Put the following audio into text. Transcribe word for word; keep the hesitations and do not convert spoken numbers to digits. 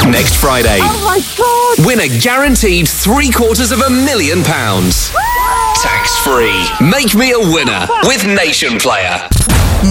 next Friday. Oh my God! Win a guaranteed three quarters of a million pounds. Tax free. Make me a winner with Nation Player.